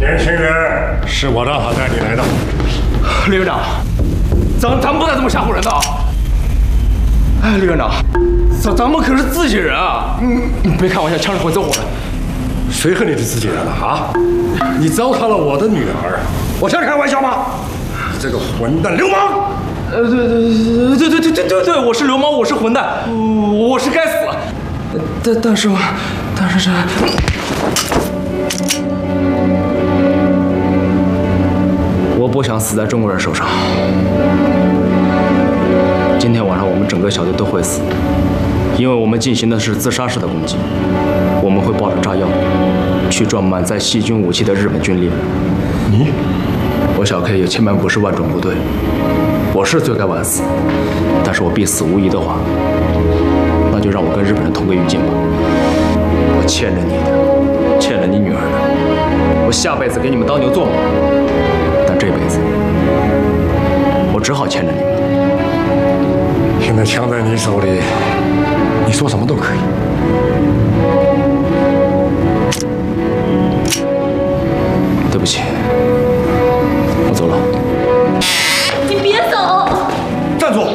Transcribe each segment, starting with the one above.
年轻人，是我让他带你来的。 李院长，咱们不能这么吓唬人的啊！哎，李院长，咱们可是自己人啊！你别开玩笑，枪是会走火的。 谁和你是自己人了啊？你糟蹋了我的女儿，我像开玩笑吗？你这个混蛋流氓！ 对，我是流氓，我是混蛋，我是该死。但是这。我不想死在中国人手上。今天晚上我们整个小队都会死，因为我们进行的是自杀式的攻击。我们会抱着炸药去撞满载细菌武器的日本军列。 你， 我小 K 也千万不是万种部队，我是罪该万死，但是我必死无疑的话，那就让我跟日本人同归于尽吧。我欠着你的，欠着你女儿的，我下辈子给你们当牛做马。这辈子，我只好欠着你们。 现在枪在你手里，你说什么都可以。 对不起，我走了。 你别走！ 站住！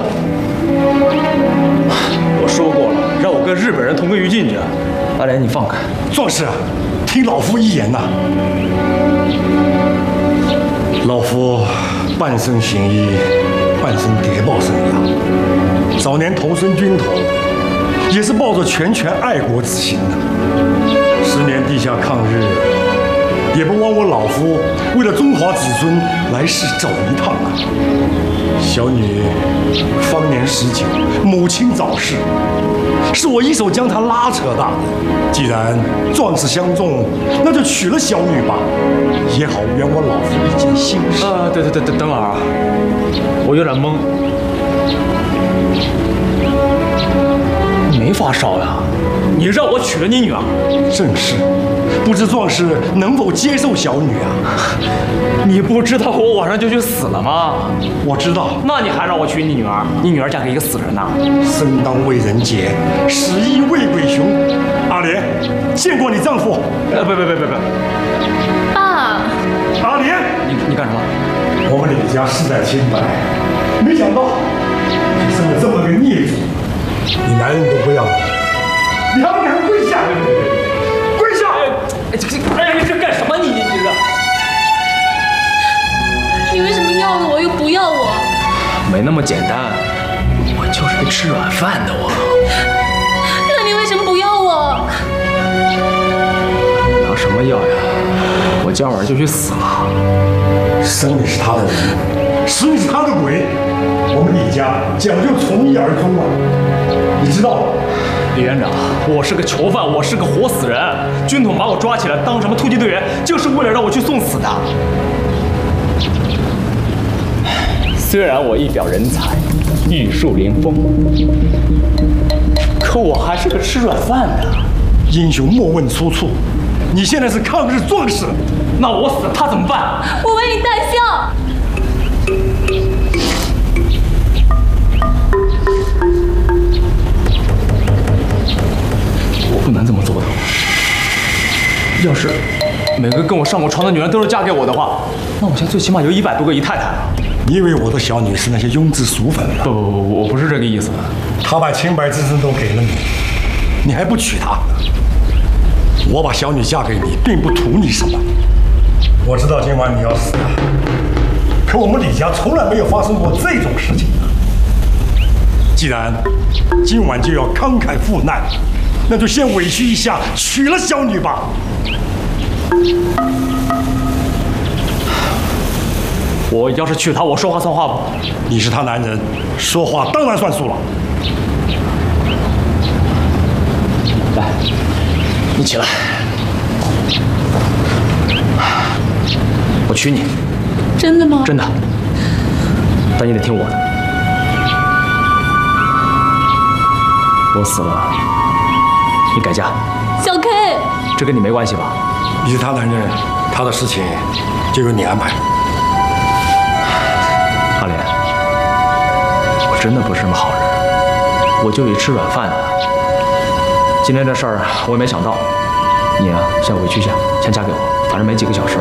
我说过了，让我跟日本人同归于尽去。阿莲，你放开。 壮士，听老夫一言呐。老夫半生行医，半生谍报生涯。早年投身军统，也是抱着拳爱国之心的。10年地下抗日，也不枉我老夫为了中华子孙来世走一趟啊！小女方年19，母亲早逝，是我一手将她拉扯大的。既然壮士相中，那就娶了小女吧，也好圆我老夫一件心事。 对，等会儿啊，我有点懵。没发烧呀？你让我娶了你女儿？ 正是，不知壮士能否接受小女啊？ 你不知道我晚上就去死了吗？ 我知道。 那你还让我娶你女儿？你女儿嫁给一个死人呐？ 生当为人杰，死亦为鬼雄。阿莲，见过你丈夫。 别！ 爸， 阿莲， 你干什么？ 我们李家世代清白，没想到你生了这么个孽种，你男人都不要你还不赶快跪下！跪下！ 你这干什么？你这！ 你为什么要了我又不要我？ 没那么简单，我就是个吃软饭的我。 那你为什么不要我？ 拿什么要呀？我今晚就去死了。 生你是他的人，死你是他的鬼。我们李家讲究从一而终啊，你知道吗？ 李院长，我是个囚犯，我是个活死人。军统把我抓起来当什么突击队员，就是为了让我去送死的。虽然我一表人才，玉树临风，可我还是个吃软饭的。 英雄莫问出处，你现在是抗日壮士， 那我死了他怎么办？ 我为你戴孝。 我不能这么做的。要是每个跟我上过床的女人都是嫁给我的话，那我现在最起码有100多个姨太太了。 你以为我的小女是那些庸脂俗粉吗？ 不，我不是这个意思。 他把清白之身都给了你，你还不娶她？我把小女嫁给你，并不图你什么。我知道今晚你要死了，可我们李家从来没有发生过这种事情啊。既然今晚就要慷慨赴难，那就先委屈一下，娶了小女吧。 我要是娶她，我说话算话不？ 你是他男人，说话当然算数了。 来，你起来，我娶你。 真的吗？ 真的，但你得听我的。我死了，你改嫁。 小 K， 这跟你没关系吧？ 你是他男人，他的事情就由你安排。 阿莲，我真的不是什么好人，我就一吃软饭的。今天这事儿我也没想到，你啊，先委屈一下，先嫁给我，反正没几个小时。